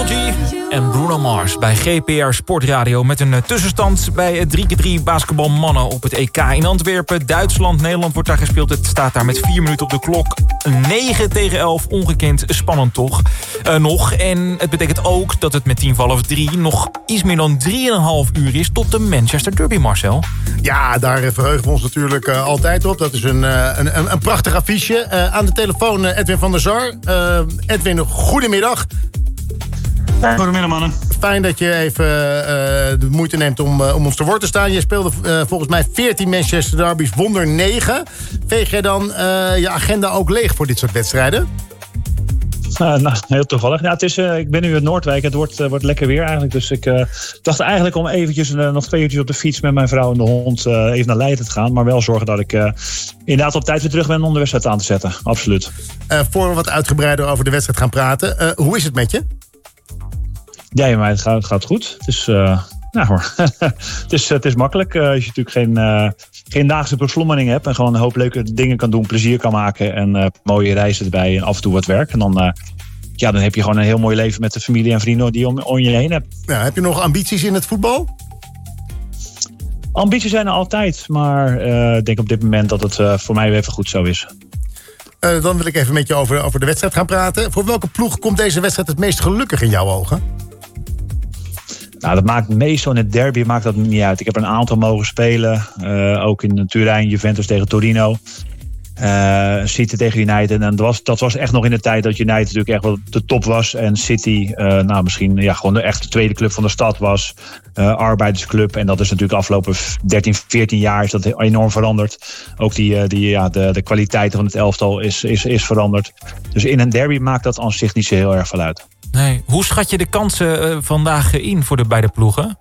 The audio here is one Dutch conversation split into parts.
Georgie en Bruno Mars bij GPR Sportradio met een tussenstand bij het 3x3 basketbalmannen op het EK in Antwerpen. Duitsland, Nederland wordt daar gespeeld. Het staat daar met 4 minuten op de klok. 9-11, ongekend spannend toch nog. En het betekent ook dat het met 3:10 nog iets meer dan 3,5 uur is tot de Manchester Derby, Marcel. Ja, daar verheugen we ons natuurlijk altijd op. Dat is een prachtig affiche. Aan de telefoon Edwin van der Sar. Edwin, goedemiddag. Goedemiddag, mannen. Fijn dat je even de moeite neemt om ons te woord te staan. Je speelde volgens mij 14 Manchester Derby's, won er 9. Veeg jij dan je agenda ook leeg voor dit soort wedstrijden? Heel toevallig. Ja, ik ben nu in Noordwijk. Het wordt lekker weer eigenlijk. Dus ik dacht eigenlijk om eventjes nog 2 uurtjes op de fiets met mijn vrouw en de hond even naar Leiden te gaan. Maar wel zorgen dat ik inderdaad op tijd weer terug ben om de wedstrijd aan te zetten. Absoluut. Voor we wat uitgebreider over de wedstrijd gaan praten. Hoe is het met je? Ja, maar het gaat goed. Het is, het is makkelijk. Als je natuurlijk geen dagelijkse beslommering hebt en gewoon een hoop leuke dingen kan doen, plezier kan maken en mooie reizen erbij en af en toe wat werk. En dan heb je gewoon een heel mooi leven met de familie en vrienden die je om je heen hebt. Ja, heb je nog ambities in het voetbal? Ambities zijn er altijd, maar ik denk op dit moment dat het voor mij weer even goed zo is. Dan wil ik even met je over de wedstrijd gaan praten. Voor welke ploeg komt deze wedstrijd het meest gelukkig in jouw ogen? Nou, dat maakt meestal in het derby maakt dat niet uit. Ik heb een aantal mogen spelen. Ook in Turijn, Juventus tegen Torino. City tegen United. En dat was echt nog in de tijd dat United natuurlijk echt wel de top was. En City misschien gewoon de echte tweede club van de stad was. Arbeidersclub. En dat is natuurlijk de afgelopen 13, 14 jaar is dat enorm veranderd. Ook de kwaliteiten van het elftal is veranderd. Dus in een derby maakt dat aan zich niet zo heel erg veel uit. Nee. Hoe schat je de kansen vandaag in voor de beide ploegen?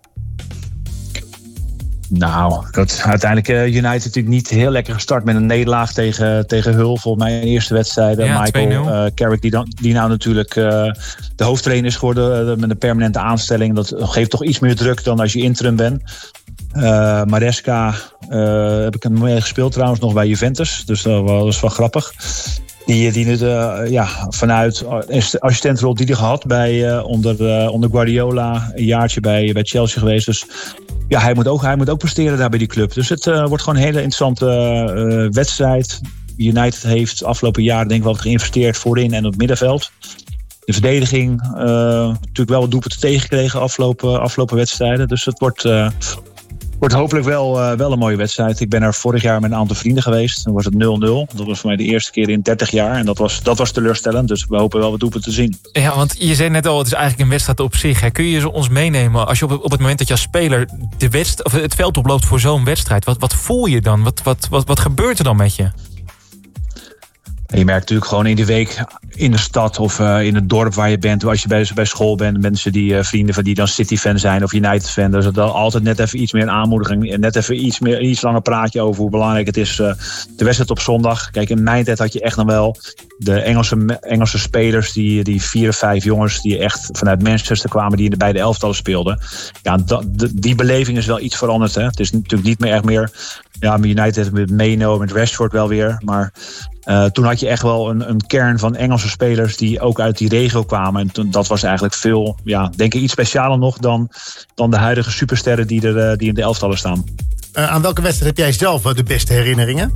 Nou, uiteindelijk United natuurlijk niet heel lekker gestart met een nederlaag tegen Hull. Volgens mij in de eerste wedstrijd. Ja, Michael Carrick die nou natuurlijk de hoofdtrainer is geworden met een permanente aanstelling. Dat geeft toch iets meer druk dan als je interim bent. Maresca heb ik mee gespeeld trouwens nog bij Juventus. Dus dat was wel grappig. Die nu vanuit assistentrol die hij gehad bij onder Guardiola, een jaartje bij Chelsea geweest. Dus ja, hij moet ook presteren daar bij die club. Dus het wordt gewoon een hele interessante wedstrijd. United heeft afgelopen jaar denk ik wel geïnvesteerd voorin en op het middenveld. De verdediging natuurlijk wel wat doelpunten tegengekregen afgelopen wedstrijden. Dus het wordt hopelijk wel een mooie wedstrijd. Ik ben er vorig jaar met een aantal vrienden geweest. Dan was het 0-0. Dat was voor mij de eerste keer in 30 jaar. En dat was teleurstellend. Dus we hopen wel wat doelpunten te zien. Ja, want je zei net al, het is eigenlijk een wedstrijd op zich. Hè. Kun je ons meenemen als je op het moment dat je als speler het veld oploopt voor zo'n wedstrijd? Wat voel je dan? Wat gebeurt er dan met je? En je merkt natuurlijk gewoon in de week in de stad of in het dorp waar je bent. Als je bij school bent, mensen vrienden van die dan City-fan zijn of United-fan. Dus dat altijd net even iets meer aanmoediging. En net even iets langer praatje over hoe belangrijk het is. De wedstrijd op zondag. Kijk, in mijn tijd had je echt nog wel de Engelse spelers. Die 4 of 5 jongens die echt vanuit Manchester kwamen. Die in de beide elftallen speelden. Ja, die beleving is wel iets veranderd. Hè. Het is natuurlijk niet meer echt meer. Ja, met United, met Meno, met Rashford wel weer. Maar toen had je echt wel een kern van Engelse spelers die ook uit die regio kwamen. En dat was eigenlijk veel, denk ik, iets specialer nog dan de huidige supersterren die in de elftallen staan. Aan welke wedstrijd heb jij zelf de beste herinneringen?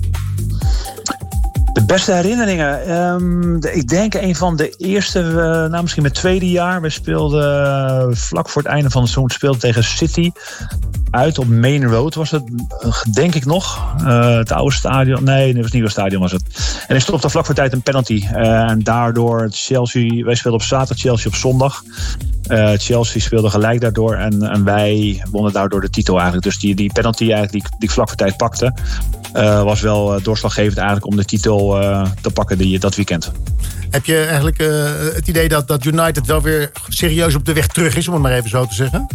De beste herinneringen? Ik denk een van de eerste, misschien mijn tweede jaar. We speelden vlak voor het einde van het seizoen speelden tegen City. Uit op Main Road was het, denk ik nog. Het oude stadion. Nee, het was het nieuwe stadion was het. En er stopte vlak voor tijd een penalty. En daardoor Chelsea. Wij speelden op zaterdag, Chelsea op zondag. Chelsea speelde gelijk daardoor. En wij wonnen daardoor de titel eigenlijk. Dus die penalty eigenlijk die ik vlak voor tijd pakte. Was wel doorslaggevend eigenlijk om de titel te pakken dat weekend. Heb je eigenlijk het idee dat United wel weer serieus op de weg terug is, om het maar even zo te zeggen?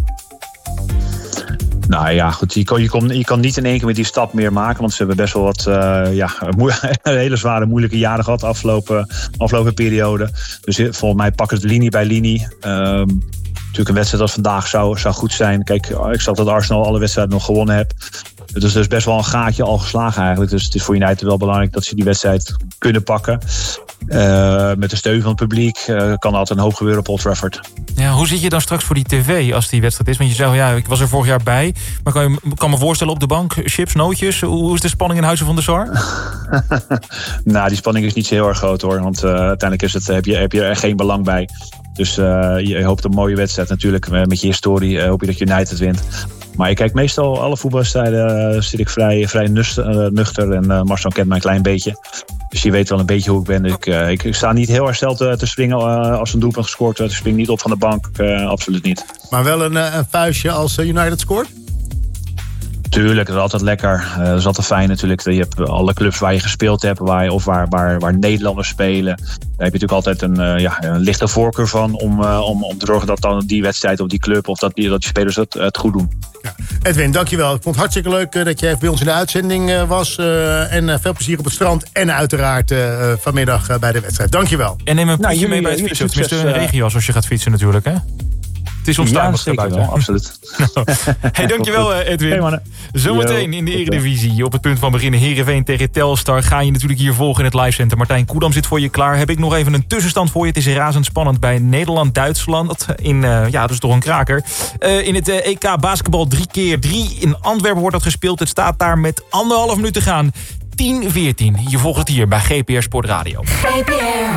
Nou ja, goed. Je kan niet in één keer met die stap meer maken. Want ze hebben best wel wat hele zware, moeilijke jaren gehad afgelopen periode. Dus volgens mij pakken ze het linie bij linie. Natuurlijk een wedstrijd als vandaag zou goed zijn. Kijk, ik zag dat Arsenal alle wedstrijden nog gewonnen heeft. Het is dus best wel een gaatje al geslagen eigenlijk. Dus het is voor United wel belangrijk dat ze die wedstrijd kunnen pakken. Met de steun van het publiek kan altijd een hoop gebeuren op Old Trafford. Ja, hoe zit je dan straks voor die tv als die wedstrijd is? Want je zei, ik was er vorig jaar bij. Maar kan me voorstellen op de bank, chips, nootjes. Hoe is de spanning in Huizen van de Sar? Nou, die spanning is niet zo heel erg groot hoor. Want uiteindelijk heb je er geen belang bij. Dus je hoopt een mooie wedstrijd natuurlijk. Met je historie hoop je dat United wint. Maar ik kijk meestal alle voetbalstijden zit ik vrij nuchter. En Marcel kent mij een klein beetje. Dus je weet wel een beetje hoe ik ben. Ik sta niet heel erg snel te springen als een doelpunt gescoord wordt. Ik spring niet op van de bank. Absoluut niet. Maar wel een vuistje als United scoort? Tuurlijk, dat is altijd lekker. Dat is altijd fijn natuurlijk. Je hebt alle clubs waar je gespeeld hebt, waar Nederlanders spelen. Daar heb je natuurlijk altijd een lichte voorkeur van om te zorgen dat dan die wedstrijd of die club of dat die spelers het goed doen. Ja. Edwin, dankjewel. Ik vond het hartstikke leuk dat je even bij ons in de uitzending was. En veel plezier op het strand en uiteraard vanmiddag bij de wedstrijd. Dankjewel. En neem een ploegje mee bij het fietsen. Tenminste een regio's als je gaat fietsen natuurlijk, hè? Het is onstuimig buiten. Wel, absoluut. Hey, dankjewel Edwin. Hey, zometeen in de Eredivisie. Op het punt van beginnen Heerenveen tegen Telstar. Ga je natuurlijk hier volgen in het livecenter. Martijn Koedam zit voor je klaar. Heb ik nog even een tussenstand voor je. Het is razendspannend bij Nederland-Duitsland. Dat is toch een kraker. In het EK basketbal 3x3 in Antwerpen wordt dat gespeeld. Het staat daar met 1,5 minuut te gaan. 10-14. Je volgt het hier bij GPR Sport Radio. GPR.